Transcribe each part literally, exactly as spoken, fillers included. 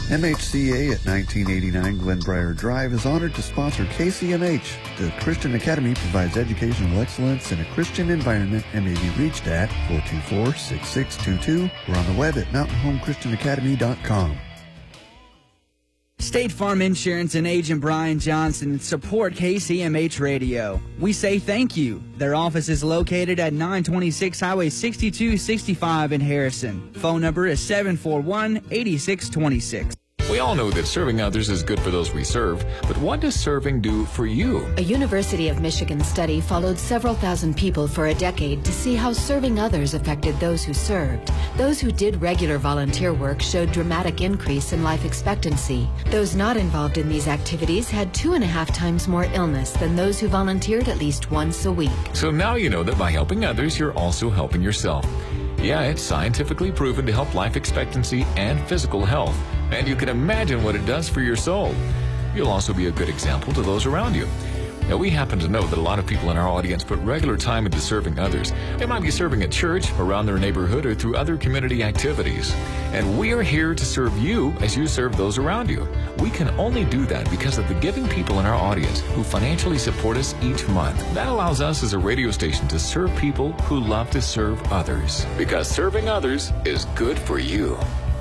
M H C A at nineteen eighty-nine Glenbriar Drive is honored to sponsor K C M H. The Christian Academy provides educational excellence in a Christian environment and may be reached at four two four, six six two two or on the web at mountain home christian academy dot com. State Farm Insurance and Agent Brian Johnson support K C M H Radio. We say thank you. Their office is located at nine twenty-six Highway sixty-two sixty-five in Harrison. Phone number is seven four one, eight six two six. We all know that serving others is good for those we serve, but what does serving do for you? A University of Michigan study followed several thousand people for a decade to see how serving others affected those who served. Those who did regular volunteer work showed dramatic increase in life expectancy. Those not involved in these activities had two and a half times more illness than those who volunteered at least once a week. So now you know that by helping others, you're also helping yourself. Yeah, it's scientifically proven to help life expectancy and physical health. And you can imagine what it does for your soul. You'll also be a good example to those around you. Now, we happen to know that a lot of people in our audience put regular time into serving others. They might be serving at church, around their neighborhood, or through other community activities. And we are here to serve you as you serve those around you. We can only do that because of the giving people in our audience who financially support us each month. That allows us as a radio station to serve people who love to serve others. Because serving others is good for you.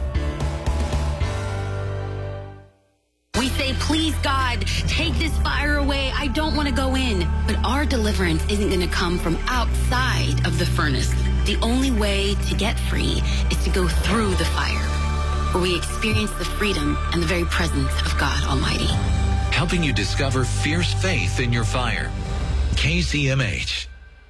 We say, please, God, take this fire away. I don't want to go in. But our deliverance isn't going to come from outside of the furnace. The only way to get free is to go through the fire, where we experience the freedom and the very presence of God Almighty. Helping you discover fierce faith in your fire. K C M H.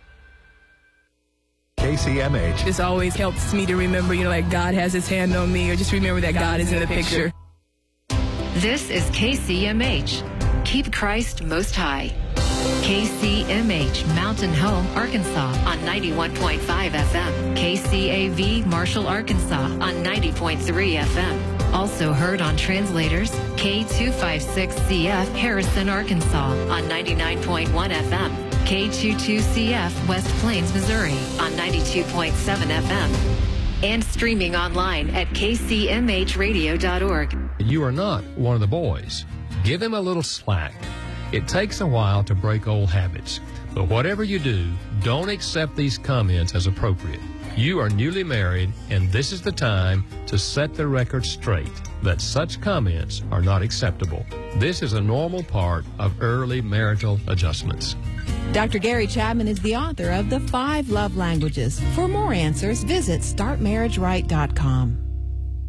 K C M H. This always helps me to remember, you know, like God has his hand on me, or just remember that God, God is in the picture. This is K C M H. Keep Christ most high. K C M H, Mountain Home, Arkansas on ninety-one point five F M. K C A V, Marshall, Arkansas on ninety point three F M. Also heard on translators, K two fifty-six C F, Harrison, Arkansas on ninety-nine point one F M. K twenty-two C F, West Plains, Missouri on ninety-two point seven F M. And streaming online at k c m h radio dot org. You are not one of the boys. Give him a little slack. It takes a while to break old habits. But whatever you do, don't accept these comments as appropriate. You are newly married, and this is the time to set the record straight that such comments are not acceptable. This is a normal part of early marital adjustments. Doctor Gary Chapman is the author of The Five Love Languages. For more answers, visit start marriage right dot com.